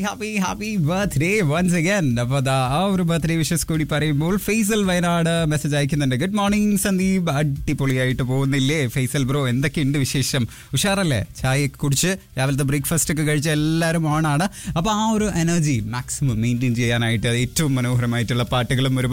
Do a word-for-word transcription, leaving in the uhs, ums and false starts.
Happy happy birthday once again. അപ്പോൾ അതാ ആ ഒരു ബർത്ത്ഡേ വിഷസ് കൂടി പറയുമ്പോൾ ഫൈസൽ വയനാട് മെസ്സേജ് അയക്കുന്നുണ്ട്. ഗുഡ് മോർണിംഗ് സന്ദീപ്, അടിപൊളിയായിട്ട് പോകുന്നില്ലേ ഫൈസൽ ബ്രോ? എന്തൊക്കെയുണ്ട് വിശേഷം? ഉഷാറല്ലേ? ചായയൊക്കെ കുടിച്ച് രാവിലത്തെ ബ്രേക്ക്ഫാസ്റ്റ് ഒക്കെ കഴിച്ച് എല്ലാവരും ഓണാണ്. അപ്പോൾ ആ ഒരു എനർജി മാക്സിമം മെയിൻറ്റെയിൻ ചെയ്യാനായിട്ട് ഏറ്റവും മനോഹരമായിട്ടുള്ള പാട്ടുകളും ഒരു